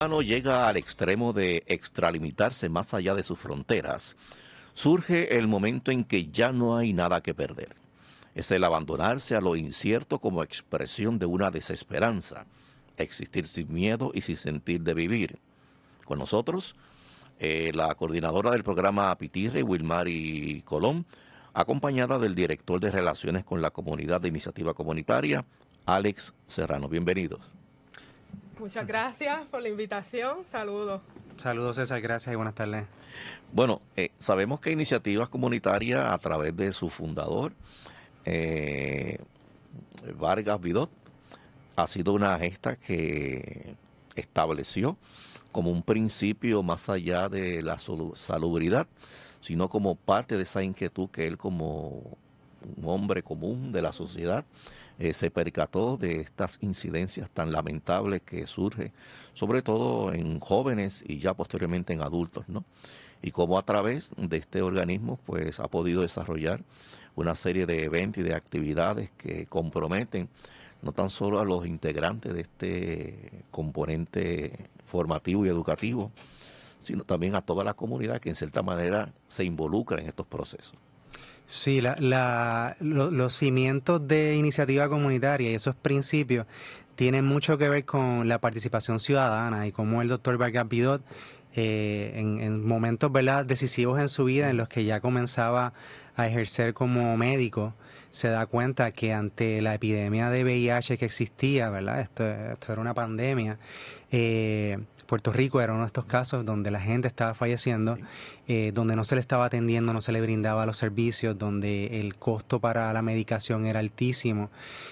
No llega al extremo de extralimitarse más allá de sus fronteras, surge el momento en que ya no hay nada que perder. Es el abandonarse a lo incierto como expresión de una desesperanza, existir sin miedo y sin sentir de vivir. Con nosotros, la coordinadora del programa Pitirre, Wilmary Colón, acompañada del director de Relaciones con la Comunidad de Iniciativa Comunitaria, Alex Serrano. Bienvenidos. Muchas gracias por la invitación. Saludos. Saludos, César. Gracias y buenas tardes. Bueno, sabemos que Iniciativas Comunitarias, a través de su fundador, Vargas Vidot, ha sido una gesta que estableció como un principio más allá de la salubridad, sino como parte de esa inquietud que él, como un hombre común de la sociedad, se percató de estas incidencias tan lamentables que surgen, sobre todo en jóvenes y ya posteriormente en adultos, ¿no? Y cómo a través de este organismo pues ha podido desarrollar una serie de eventos y de actividades que comprometen no tan solo a los integrantes de este componente formativo y educativo, sino también a toda la comunidad que en cierta manera se involucra en estos procesos. Sí, los cimientos de iniciativa comunitaria y esos principios tienen mucho que ver con la participación ciudadana y cómo el doctor Vargas Vidot, en momentos, ¿verdad?, decisivos en su vida, en los que ya comenzaba a ejercer como médico, se da cuenta que ante la epidemia de VIH que existía, ¿verdad?, esto era una pandemia. Puerto Rico era uno de estos casos donde la gente estaba falleciendo, donde no se le estaba atendiendo, no se le brindaba los servicios, donde el costo para la medicación era altísimo.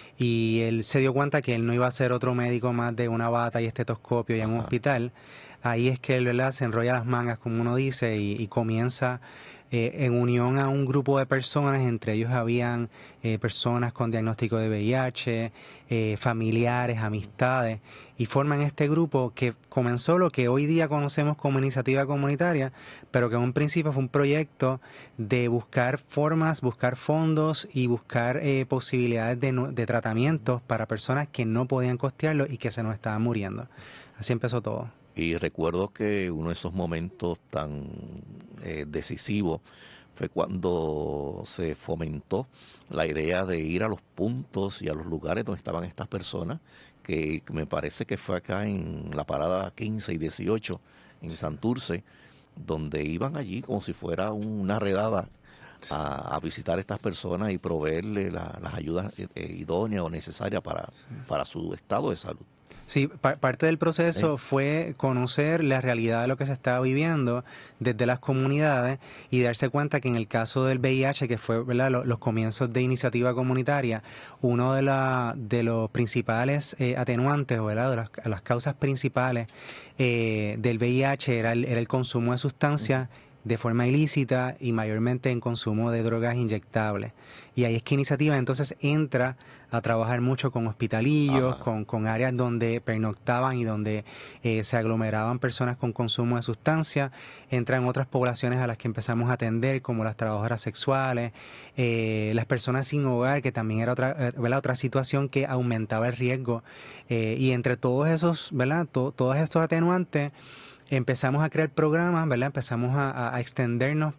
Y él se dio cuenta que él no iba a ser otro médico más de una bata y estetoscopio y en un hospital. Ahí es que él, ¿verdad?, se enrolla las mangas, como uno dice, y comienza en unión a un grupo de personas. Entre ellos habían personas con diagnóstico de VIH, familiares, amistades, y forman este grupo que comenzó lo que hoy día conocemos como iniciativa comunitaria, pero que en un principio fue un proyecto de buscar formas, buscar fondos y buscar posibilidades de tratamientos para personas que no podían costearlo y que se nos estaban muriendo. Así empezó todo. Y recuerdo que uno de esos momentos tan decisivos fue cuando se fomentó la idea de ir a los puntos y a los lugares donde estaban estas personas, que me parece que fue acá en la parada 15 y 18 en Santurce, donde iban allí como si fuera una redada a visitar a estas personas y proveerle las ayudas idóneas o necesarias para su estado de salud. Sí, parte del proceso fue conocer la realidad de lo que se estaba viviendo desde las comunidades y darse cuenta que en el caso del VIH, que fue, ¿verdad?, los comienzos de iniciativa comunitaria, uno de los principales atenuantes, ¿verdad?, de las causas principales del VIH era el consumo de sustancias de forma ilícita y mayormente en consumo de drogas inyectables. Y ahí es que Iniciativa entonces entra a trabajar mucho con hospitalillos, con áreas donde pernoctaban y donde se aglomeraban personas con consumo de sustancias. Entran otras poblaciones a las que empezamos a atender, como las trabajadoras sexuales, las personas sin hogar, que también era otra situación que aumentaba el riesgo. Y entre todos esos, ¿verdad?, todos estos atenuantes, empezamos a crear programas, ¿verdad? Empezamos a extendernos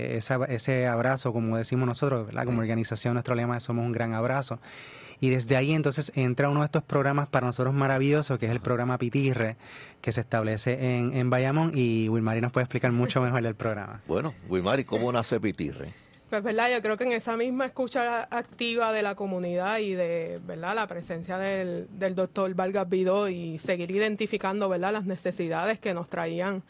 ese abrazo, como decimos nosotros, ¿verdad? Como organización, nuestro lema es Somos un Gran Abrazo. Y desde ahí entonces entra uno de estos programas para nosotros maravillosos, que es el programa Pitirre, que se establece en Bayamón, y Wilmary nos puede explicar mucho mejor del programa. Bueno, Wilmary, ¿cómo nace Pitirre? Pues, ¿verdad? Yo creo que en esa misma escucha activa de la comunidad y de, ¿verdad?, la presencia del doctor Vargas Vidot y seguir identificando, ¿verdad?, las necesidades que nos traían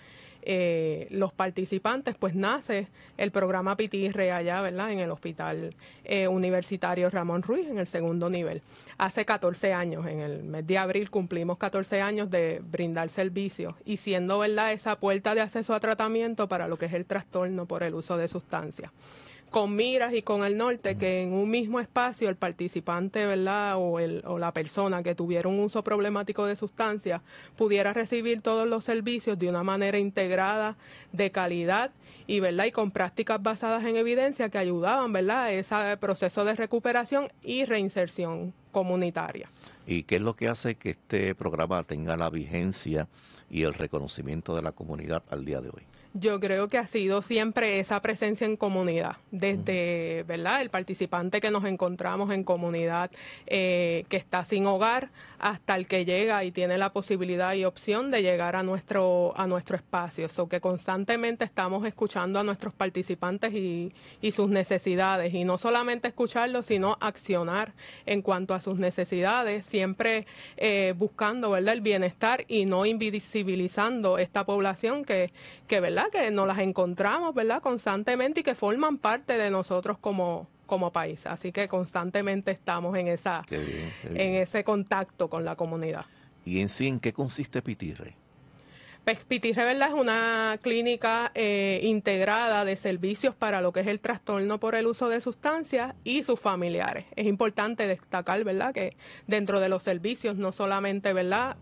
los participantes, pues nace el programa Pitirre allá, ¿verdad?, en el Hospital Universitario Ramón Ruiz, en el segundo nivel. Hace 14 años, en el mes de abril, cumplimos 14 años de brindar servicios y siendo, ¿verdad?, esa puerta de acceso a tratamiento para lo que es el trastorno por el uso de sustancias. Con miras y con el norte, que en un mismo espacio el participante, ¿verdad?, o la persona que tuviera un uso problemático de sustancias pudiera recibir todos los servicios de una manera integrada, de calidad y, ¿verdad?, y con prácticas basadas en evidencia que ayudaban, ¿verdad?, a ese proceso de recuperación y reinserción comunitaria. ¿Y qué es lo que hace que este programa tenga la vigencia y el reconocimiento de la comunidad al día de hoy? Yo creo que ha sido siempre esa presencia en comunidad, desde, ¿verdad?, el participante que nos encontramos en comunidad, que está sin hogar, hasta el que llega y tiene la posibilidad y opción de llegar a nuestro espacio. So que constantemente estamos escuchando a nuestros participantes y sus necesidades, y no solamente escucharlos, sino accionar en cuanto a sus necesidades, siempre buscando, ¿verdad?, el bienestar y no invisibilizando esta población que ¿verdad?, que nos las encontramos, ¿verdad?, constantemente, y que forman parte de nosotros como país. Así que constantemente estamos en Qué bien. en ese contacto con la comunidad. ¿Y en sí en qué consiste Pitirre? Pues Pitirre, ¿verdad?, es una clínica integrada de servicios para lo que es el trastorno por el uso de sustancias y sus familiares. Es importante destacar, ¿verdad?, que dentro de los servicios no solamente, ¿verdad?,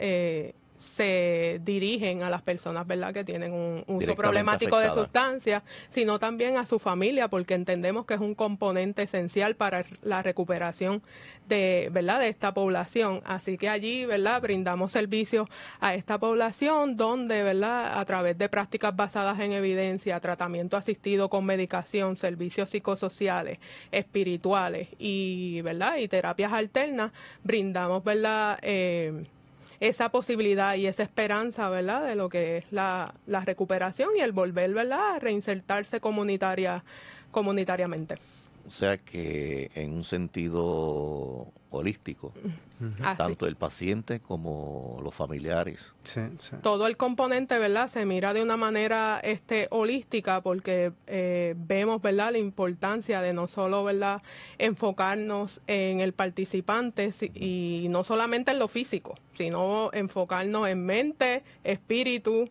se dirigen a las personas, ¿verdad?, que tienen un uso problemático de sustancias, sino también a su familia, porque entendemos que es un componente esencial para la recuperación ¿verdad?, de esta población. Así que allí, ¿verdad?, brindamos servicios a esta población donde, ¿verdad?, a través de prácticas basadas en evidencia, tratamiento asistido con medicación, servicios psicosociales, espirituales y, ¿verdad?, y terapias alternas, brindamos, ¿verdad?, esa posibilidad y esa esperanza, ¿verdad?, de lo que es la recuperación y el volver, ¿verdad?, a reinsertarse comunitariamente. O sea que en un sentido holístico, tanto el paciente como los familiares. Sí, sí. Todo el componente, ¿verdad?, se mira de una manera holística, porque vemos, ¿verdad?, la importancia de no solo, ¿verdad?, enfocarnos en el participante y no solamente en lo físico, sino enfocarnos en mente, espíritu,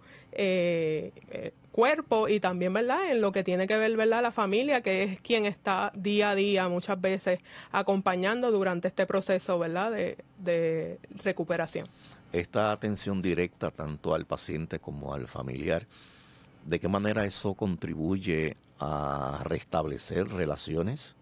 cuerpo, y también, ¿verdad?, en lo que tiene que ver, ¿verdad?, la familia, que es quien está día a día muchas veces acompañando durante este proceso, ¿verdad?, de recuperación. Esta atención directa tanto al paciente como al familiar, ¿de qué manera eso contribuye a restablecer relaciones?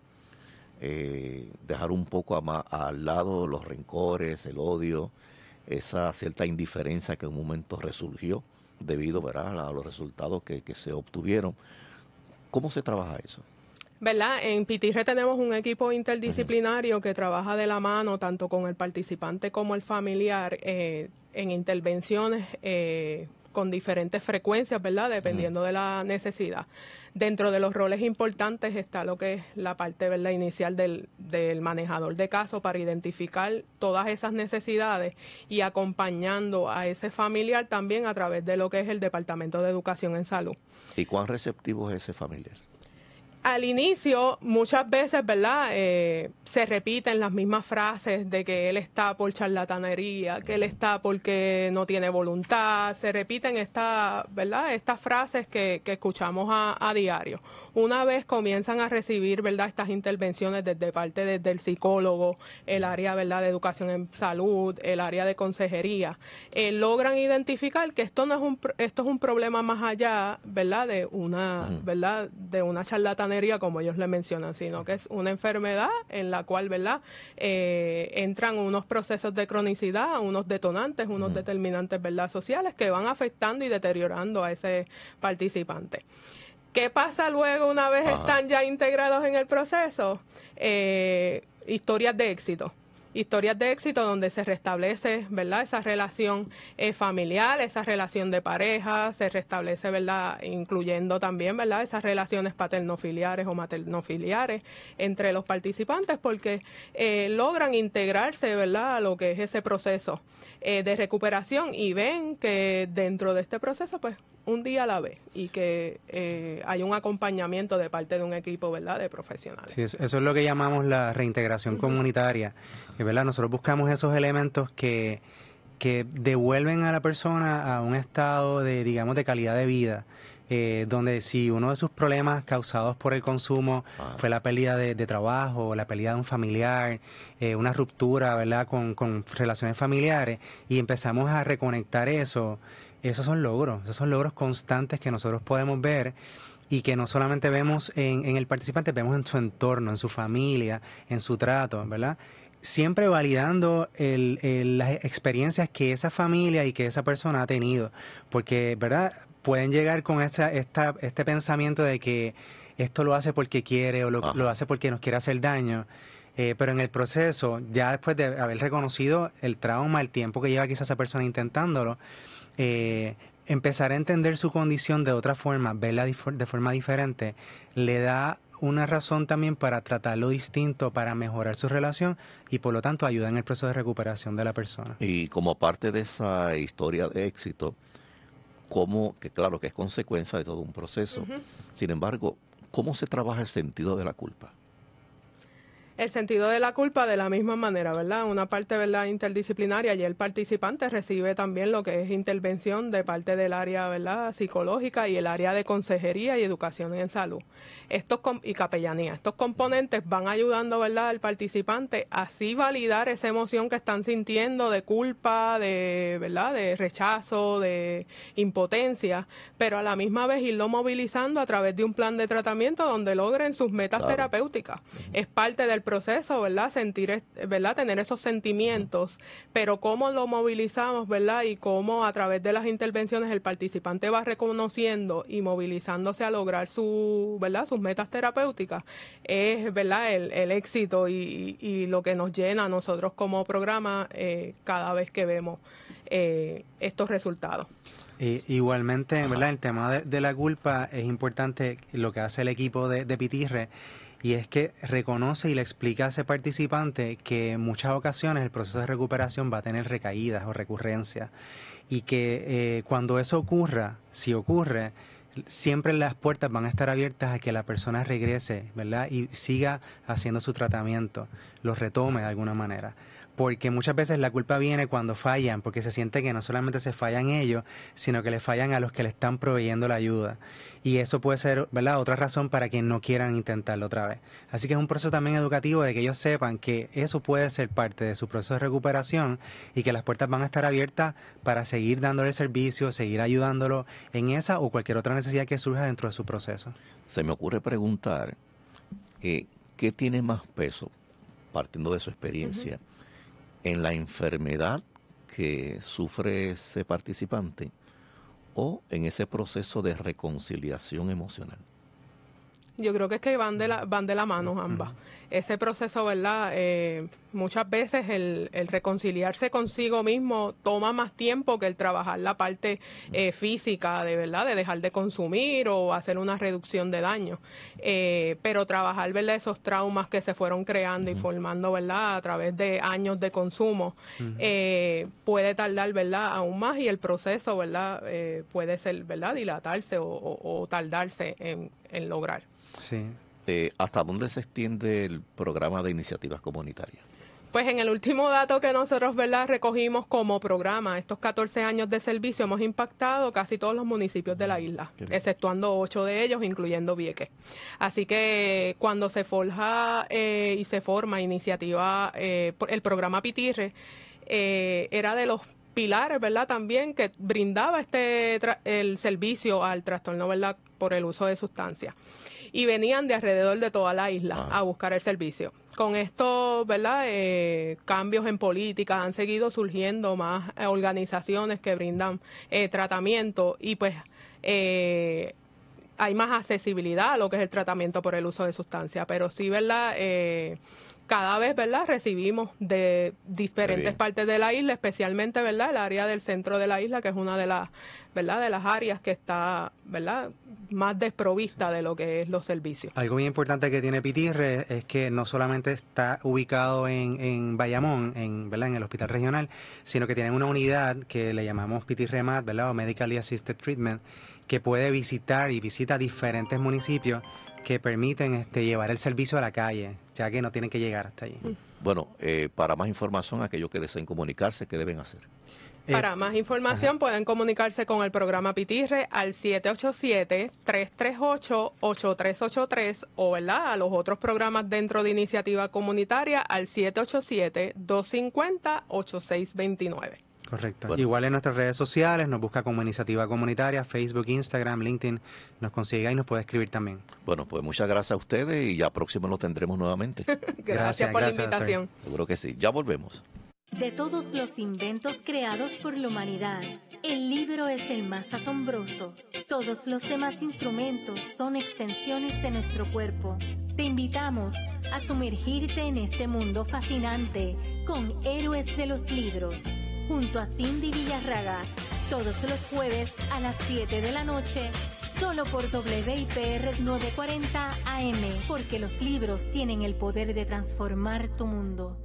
Dejar un poco al lado los rencores, el odio, esa cierta indiferencia que en un momento resurgió debido, ¿verdad?, a los resultados que se obtuvieron. ¿Cómo se trabaja eso? ¿Verdad? En Pitirre tenemos un equipo interdisciplinario que trabaja de la mano tanto con el participante como el familiar en intervenciones con diferentes frecuencias, ¿verdad?, dependiendo de la necesidad. Dentro de los roles importantes está lo que es la parte, ¿verdad?, inicial del manejador de caso, para identificar todas esas necesidades y acompañando a ese familiar también a través de lo que es el Departamento de Educación en Salud. ¿Y cuán receptivo es ese familiar? Al inicio, muchas veces, ¿verdad?, se repiten las mismas frases de que él está por charlatanería, que él está porque no tiene voluntad. Se repiten ¿verdad?, estas frases que escuchamos a diario. Una vez comienzan a recibir, ¿verdad?, estas intervenciones desde el psicólogo, el área, ¿verdad?, de educación en salud, el área de consejería, logran identificar que esto es un problema más allá, ¿verdad?, de una charlatanería, como ellos le mencionan, sino que es una enfermedad en la cual, ¿verdad?, entran unos procesos de cronicidad, unos detonantes, unos determinantes, ¿verdad?, sociales, que van afectando y deteriorando a ese participante. ¿Qué pasa luego una vez están ya integrados en el proceso? Historias de éxito. Historias de éxito donde se restablece, ¿verdad?, esa relación familiar, esa relación de pareja, se restablece, ¿verdad?, incluyendo también, ¿verdad?, esas relaciones paternofiliares o maternofiliares entre los participantes, porque logran integrarse, ¿verdad?, a lo que es ese proceso de recuperación, y ven que dentro de este proceso, pues, un día a la vez, y que hay un acompañamiento de parte de un equipo, ¿verdad?, de profesionales. Sí, eso es lo que llamamos la reintegración comunitaria, ¿verdad? Nosotros buscamos esos elementos que devuelven a la persona a un estado de, digamos, de calidad de vida, donde si uno de sus problemas causados por el consumo fue la pérdida de trabajo, la pérdida de un familiar, una ruptura, ¿verdad?, con relaciones familiares, y empezamos a reconectar eso. Esos son logros constantes que nosotros podemos ver, y que no solamente vemos en el participante, vemos en su entorno, en su familia, en su trato, ¿verdad? siempre validando las experiencias que esa familia y que esa persona ha tenido, porque, ¿verdad?, pueden llegar con este pensamiento de que esto lo hace porque quiere o lo hace porque nos quiere hacer daño, pero en el proceso, ya después de haber reconocido el trauma, el tiempo que lleva quizás esa persona intentándolo, empezar a entender su condición de otra forma, verla de forma diferente, le da una razón también para tratarlo distinto, para mejorar su relación y por lo tanto ayuda en el proceso de recuperación de la persona. Y como parte de esa historia de éxito, que claro que es consecuencia de todo un proceso, sin embargo, ¿cómo se trabaja el sentido de la culpa? El sentido de la culpa de la misma manera, ¿verdad? Una parte, ¿verdad?, interdisciplinaria, y el participante recibe también lo que es intervención de parte del área, ¿verdad?, psicológica y el área de consejería y educación en salud. Y capellanía. Estos componentes van ayudando, ¿verdad?, al participante a así validar esa emoción que están sintiendo de culpa, ¿verdad?, de rechazo, de impotencia, pero a la misma vez irlo movilizando a través de un plan de tratamiento donde logren sus metas terapéuticas. Es parte del proceso, ¿verdad?, ¿verdad?, tener esos sentimientos, pero cómo lo movilizamos, ¿verdad?, y cómo a través de las intervenciones el participante va reconociendo y movilizándose a lograr ¿verdad?, sus metas terapéuticas, es, ¿verdad?, el éxito y lo que nos llena a nosotros como programa cada vez que vemos estos resultados. Igualmente, ¿verdad?, el tema de la culpa es importante lo que hace el equipo de Pitirre, y es que reconoce y le explica a ese participante que en muchas ocasiones el proceso de recuperación va a tener recaídas o recurrencias, y que cuando eso ocurra, si ocurre, siempre las puertas van a estar abiertas a que la persona regrese, ¿verdad?, y siga haciendo su tratamiento, lo retome de alguna manera. Porque muchas veces la culpa viene cuando fallan, porque se siente que no solamente se fallan ellos, sino que le fallan a los que le están proveyendo la ayuda. Y eso puede ser, ¿verdad?, otra razón para que no quieran intentarlo otra vez. Así que es un proceso también educativo de que ellos sepan que eso puede ser parte de su proceso de recuperación y que las puertas van a estar abiertas para seguir dándole servicio, seguir ayudándolo en esa o cualquier otra necesidad que surja dentro de su proceso. Se me ocurre preguntar, ¿qué tiene más peso, partiendo de su experiencia, en la enfermedad que sufre ese participante o en ese proceso de reconciliación emocional? Yo creo que es que van de la mano ambas. Ese proceso, ¿verdad? Muchas veces el reconciliarse consigo mismo toma más tiempo que el trabajar la parte física, ¿verdad?, de dejar de consumir o hacer una reducción de daño. Pero trabajar, ¿verdad?, esos traumas que se fueron creando y formando, ¿verdad?, a través de años de consumo, puede tardar, ¿verdad?, aún más, y el proceso, ¿verdad?, puede ser, ¿verdad?, dilatarse o tardarse en lograr. Sí. ¿Hasta dónde se extiende el programa de iniciativas comunitarias? Pues en el último dato que nosotros, ¿verdad?, recogimos como programa, estos 14 años de servicio, hemos impactado casi todos los municipios de la isla, exceptuando 8 de ellos, incluyendo Vieques. Así que cuando se forja y se forma iniciativa, el programa Pitirre, era de los pilares, ¿verdad?, también que brindaba el servicio al trastorno, ¿verdad?, por el uso de sustancias. Y venían de alrededor de toda la isla a buscar el servicio. Con estos, ¿verdad?, cambios en política, han seguido surgiendo más organizaciones que brindan tratamiento, y pues hay más accesibilidad a lo que es el tratamiento por el uso de sustancias. Pero sí, ¿verdad?, cada vez, ¿verdad?, recibimos de diferentes partes de la isla, especialmente, ¿verdad?, el área del centro de la isla, que es una de las, ¿verdad?, de las áreas que está, ¿verdad?, más desprovista de lo que es los servicios. Algo bien importante que tiene Pitirre es que no solamente está ubicado en Bayamón, ¿verdad?, en el hospital regional, sino que tienen una unidad que le llamamos Pitirre MAT, ¿verdad?, o Medically Assisted Treatment, que puede visita diferentes municipios que permiten llevar el servicio a la calle, ya que no tienen que llegar hasta allí. Bueno, para más información, aquellos que deseen comunicarse, ¿qué deben hacer? Para más información pueden comunicarse con el programa Pitirre al 787-338-8383 o, ¿verdad?, a los otros programas dentro de iniciativa comunitaria al 787-250-8629. Correcto. Bueno. Igual en nuestras redes sociales, nos busca como Iniciativa Comunitaria, Facebook, Instagram, LinkedIn, nos consigue y nos puede escribir también. Bueno, pues muchas gracias a ustedes y ya próximo nos tendremos nuevamente. Gracias por la invitación. doctor. Seguro que sí. Ya volvemos. De todos los inventos creados por la humanidad, el libro es el más asombroso. Todos los demás instrumentos son extensiones de nuestro cuerpo. Te invitamos a sumergirte en este mundo fascinante con Héroes de los Libros, junto a Cindy Villarraga, todos los jueves a las 7 de la noche, solo por WIPR 940 AM, porque los libros tienen el poder de transformar tu mundo.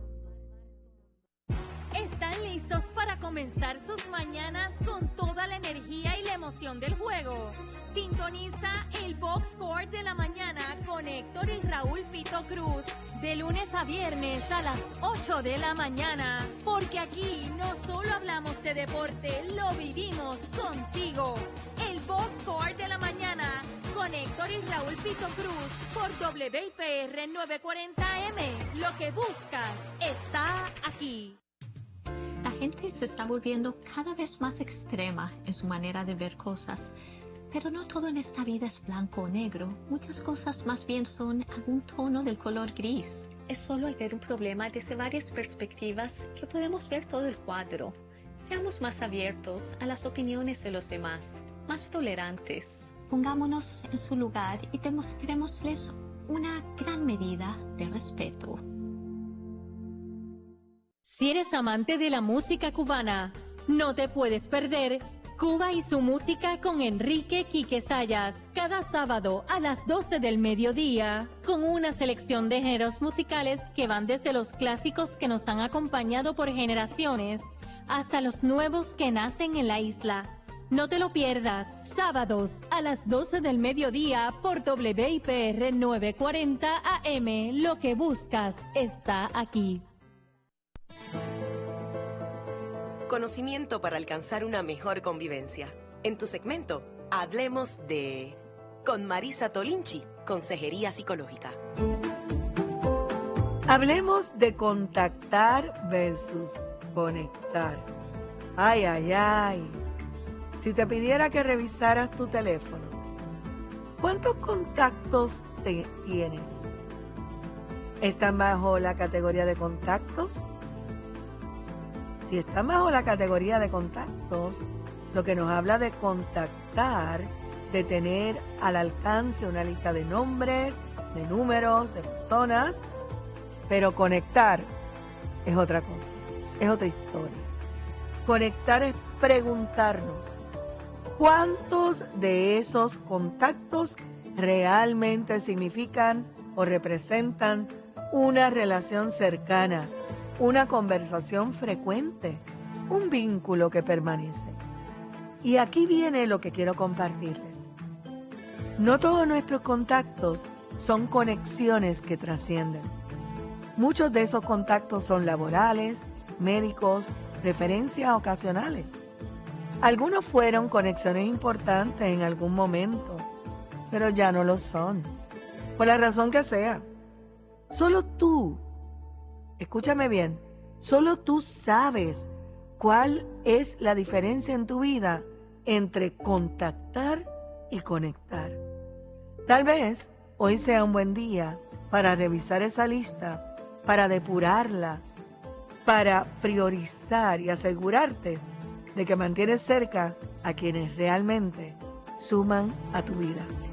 ¿Están listos para comenzar sus mañanas con toda la energía y la emoción del juego? Sintoniza el Box Score de la mañana con Héctor y Raúl Pito Cruz de lunes a viernes a las 8 de la mañana, porque aquí no solo hablamos de deporte, lo vivimos contigo. El Box Score de la mañana con Héctor y Raúl Pito Cruz por WIPR 940M. Lo que buscas está aquí. La gente se está volviendo cada vez más extrema en su manera de ver cosas. Pero no todo en esta vida es blanco o negro. Muchas cosas más bien son algún tono del color gris. Es solo al ver un problema desde varias perspectivas que podemos ver todo el cuadro. Seamos más abiertos a las opiniones de los demás, más tolerantes. Pongámonos en su lugar y demostrémosles una gran medida de respeto. Si eres amante de la música cubana, no te puedes perder Cuba y su música con Enrique Quique Sayas, cada sábado a las 12 del mediodía, con una selección de géneros musicales que van desde los clásicos que nos han acompañado por generaciones hasta los nuevos que nacen en la isla. No te lo pierdas, sábados a las 12 del mediodía por WIPR 940 AM. Lo que buscas está aquí. Conocimiento para alcanzar una mejor convivencia. En tu segmento, hablemos de... Con Marisa Tolinchi, Consejería Psicológica. Hablemos de contactar versus conectar. Ay, ay, ay. Si te pidiera que revisaras tu teléfono, ¿cuántos contactos tienes? ¿Están bajo la categoría de contactos? Si están bajo la categoría de contactos, lo que nos habla de contactar, de tener al alcance una lista de nombres, de números, de personas, pero conectar es otra cosa, es otra historia. Conectar es preguntarnos, ¿cuántos de esos contactos realmente significan o representan una relación cercana, una conversación frecuente, un vínculo que permanece? Y aquí viene lo que quiero compartirles. No todos nuestros contactos son conexiones que trascienden. Muchos de esos contactos son laborales, médicos, referencias ocasionales. Algunos fueron conexiones importantes en algún momento, pero ya no lo son, por la razón que sea. Solo tú, escúchame bien, solo tú sabes cuál es la diferencia en tu vida entre contactar y conectar. Tal vez hoy sea un buen día para revisar esa lista, para depurarla, para priorizar y asegurarte de que mantienes cerca a quienes realmente suman a tu vida.